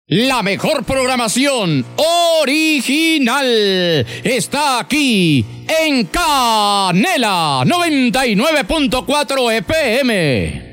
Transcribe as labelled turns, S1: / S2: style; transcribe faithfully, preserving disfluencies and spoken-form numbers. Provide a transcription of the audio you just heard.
S1: La mejor programación original está aquí en Canela noventa y nueve punto cuatro F M.